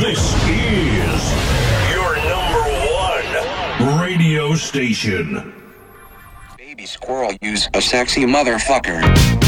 This is your number one radio station. Baby squirrel use a sexy motherfucker.